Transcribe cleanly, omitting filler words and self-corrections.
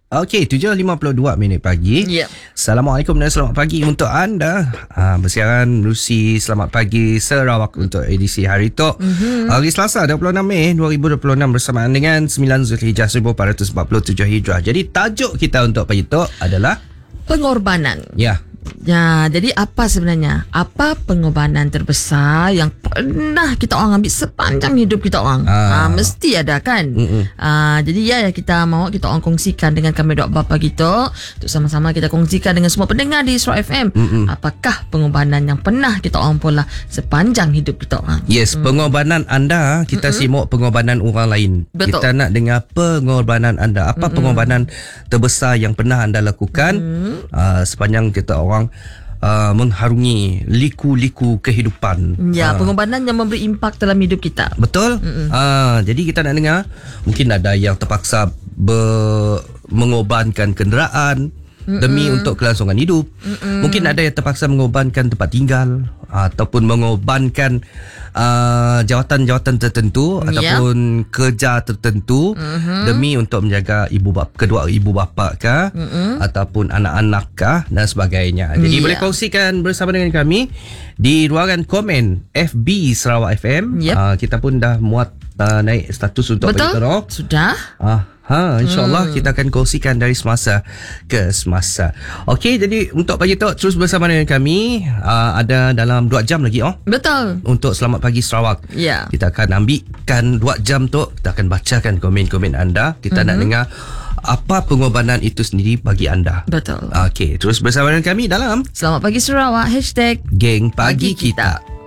Okey, 7.52 pagi. Yep. Assalamualaikum dan selamat pagi untuk anda. Bersiaran menerusi Selamat Pagi Sarawak untuk edisi hari itu. Hari Selasa 26 Mei 2026 bersamaan dengan 9 Zulhijjah 1447 Hijrah. Jadi tajuk kita untuk pagi itu adalah Pengorbanan. ya. Ya, jadi apa sebenarnya? Apa pengorbanan terbesar yang pernah kita orang ambil sepanjang hidup kita orang? Mesti ada kan? Jadi ya kita mahu kita orang kongsikan dengan kami dok bapa kita untuk sama-sama kita kongsikan dengan semua pendengar di Isra FM. Apakah pengorbanan yang pernah kita orang pula sepanjang hidup kita orang? Yes, pengorbanan anda, kita simuk pengorbanan orang lain. Betul. Kita nak dengar pengorbanan anda. Apa pengorbanan terbesar yang pernah anda lakukan sepanjang kita orang mengharungi liku-liku kehidupan. Ya, pengorbanan yang memberi impak dalam hidup kita. Betul. Jadi kita nak dengar, mungkin ada yang terpaksa mengorbankan kenderaan demi untuk kelangsungan hidup. Mungkin ada yang terpaksa mengorbankan tempat tinggal ataupun mengorbankan jawatan-jawatan tertentu ataupun kerja tertentu demi untuk menjaga kedua ibu bapa kah ataupun anak-anak kah dan sebagainya. Jadi boleh kongsikan bersama dengan kami di ruangan komen FB Sarawak FM. Kita pun dah muat naik status untuk Betul? Sudah? InsyaAllah kita akan kongsikan dari semasa ke semasa. Okey, jadi untuk pagi tu terus bersama dengan kami. Ada dalam 2 jam lagi Betul. untuk Selamat Pagi Sarawak. Ya. Kita akan ambilkan 2 jam tu, kita akan bacakan komen-komen anda. Kita nak dengar apa pengorbanan itu sendiri bagi anda. Betul. Okey, terus bersama dengan kami dalam Selamat Pagi Sarawak #. Geng Pagi Kita.